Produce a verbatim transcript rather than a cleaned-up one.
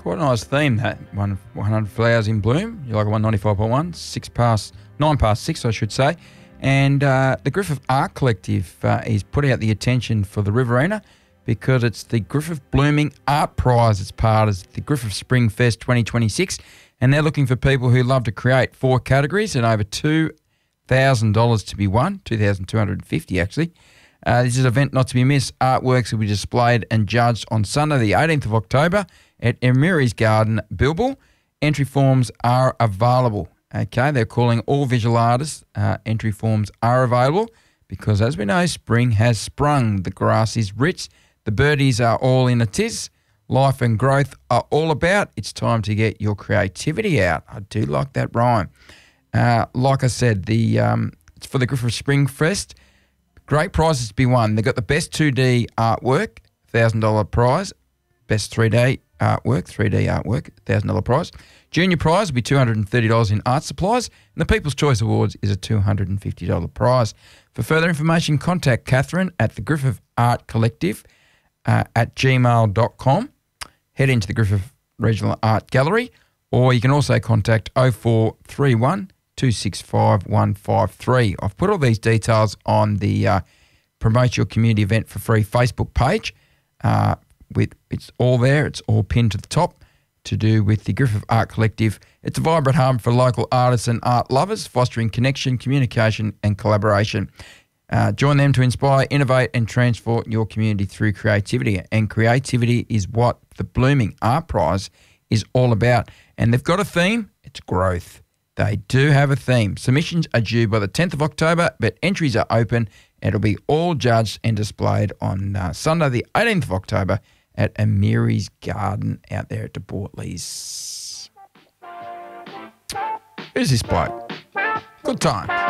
Quite a nice theme, that one. one hundred Flowers in Bloom. You like a one ninety-five point one, six past nine past six, I should say. And uh, the Griffith Art Collective uh, is putting out the attention for the Riverina because it's the Griffith Blooming Art Prize. It's part of the Griffith Spring Fest twenty twenty-six, and they're looking for people who love to create. Four categories and over two thousand dollars to be won, two thousand two hundred fifty dollars actually. Uh, this is an event not to be missed. Artworks will be displayed and judged on Sunday, the eighteenth of October at Emery's Garden, Bilbal. Entry forms are available. Okay, they're calling all visual artists. Uh, entry forms are available because, as we know, spring has sprung. The grass is rich. The birdies are all in a tiz. Life and growth are all about. It's time to get your creativity out. I do like that rhyme. Uh, like I said, the um, it's for the Griffith Spring Fest. Great prizes to be won. They've got the best two D artwork, one thousand dollars prize. Best three D artwork, three D artwork, one thousand dollars prize. Junior prize will be two hundred thirty dollars in art supplies. And the People's Choice Awards is a two hundred fifty dollars prize. For further information, contact Catherine at the Griffith Art Collective uh, at gmail dot com. Head into the Griffith Regional Art Gallery, or you can also contact oh four three one, two six five, one five three. I've put all these details on the uh, Promote Your Community Event for Free Facebook page. Uh, with It's all there. It's all pinned to the top to do with the Griffith Art Collective. It's a vibrant hub for local artists and art lovers, fostering connection, communication and collaboration. Uh, join them to inspire, innovate and transform your community through creativity. And creativity is what the Blooming Art Prize is all about. And they've got a theme. It's growth. They do have a theme. Submissions are due by the tenth of October, but entries are open. It'll be all judged and displayed on uh, Sunday, the eighteenth of October at Emery's Garden out there at the Bortleys. Who's this bloke? Good times.